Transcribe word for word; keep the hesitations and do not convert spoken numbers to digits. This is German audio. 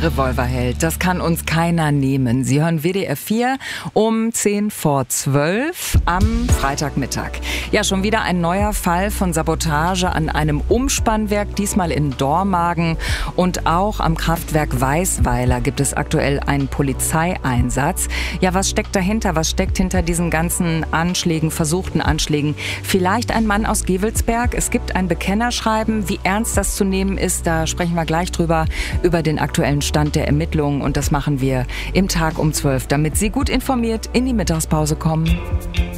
Revolverheld, das kann uns keiner nehmen. Sie hören W D R vier um zehn vor zwölf am Freitagmittag. Ja, schon wieder ein neuer Fall von Sabotage an einem Umspannwerk, diesmal in Dormagen. Und auch am Kraftwerk Weißweiler gibt es aktuell einen Polizeieinsatz. Ja, was steckt dahinter? Was steckt hinter diesen ganzen Anschlägen, versuchten Anschlägen? Vielleicht ein Mann aus Gevelsberg? Es gibt ein Bekennerschreiben. Wie ernst das zu nehmen ist, da sprechen wir gleich drüber, über den aktuellen Stand der Ermittlungen. Und das machen wir im Tag um zwölf, damit Sie gut informiert in die Mittagspause kommen.